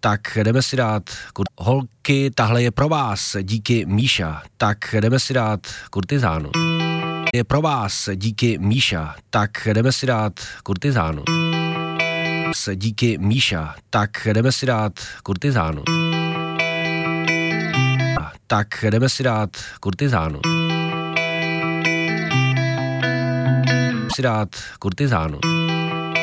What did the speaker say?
tak jdeme si dát holky, tahle je pro vás, díky Míša, tak jdeme si dát kurtizánu. Je pro vás, díky Míša, tak jdeme si dát kurtizánu. Díky Míša, tak jdeme si dát kurtizánu. Tak jdeme si dát kurtizánu. Si dát kurtizánu.